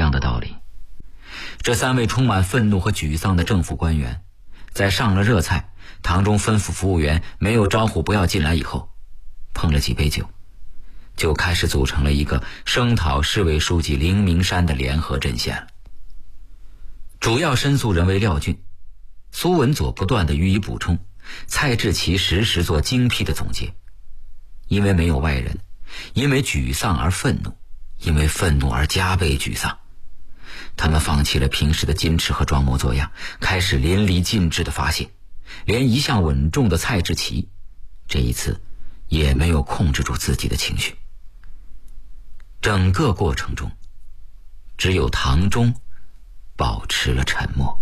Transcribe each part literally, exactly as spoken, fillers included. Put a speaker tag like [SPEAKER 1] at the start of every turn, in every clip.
[SPEAKER 1] 样的道理。这三位充满愤怒和沮丧的政府官员，在上了热菜，堂中吩咐服务员没有招呼不要进来以后，碰了几杯酒，就开始组成了一个声讨市委书记凌明山的联合阵线了。主要申诉人为廖俊，苏文佐不断地予以补充，蔡志奇实时做精辟的总结。因为没有外人，因为沮丧而愤怒，因为愤怒而加倍沮丧，他们放弃了平时的矜持和装模作样，开始淋漓尽致的发泄。连一向稳重的蔡志奇这一次也没有控制住自己的情绪。整个过程中，只有唐中保持了沉默。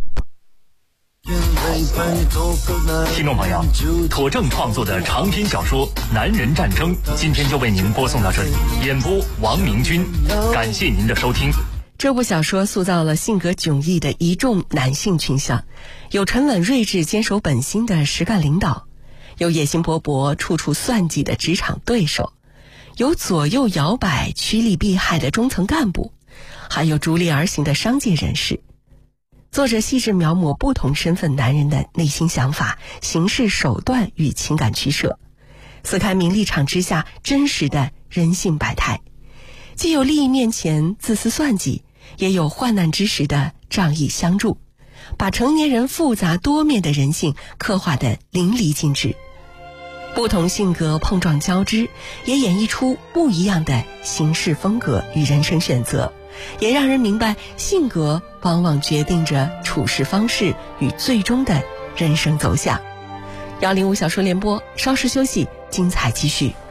[SPEAKER 2] 听众朋友，妥正创作的长篇小说《男人战争》今天就为您播送到这里，演播王明军，感谢您的收听。
[SPEAKER 3] 这部小说塑造了性格迥异的一众男性群像，有沉稳睿智坚守本心的实干领导，有野心勃勃处处算计的职场对手，有左右摇摆趋利避害的中层干部，还有逐利而行的商界人士。作者细致描摹不同身份男人的内心想法、行事手段与情感取舍，撕开名利场之下真实的人性百态，既有利益面前自私算计，也有患难之时的仗义相助，把成年人复杂多面的人性刻画得淋漓尽致。不同性格碰撞交织，也演绎出不一样的行事风格与人生选择，也让人明白性格往往决定着处事方式与最终的人生走向。幺零五小说联播，稍事休息，精彩继续。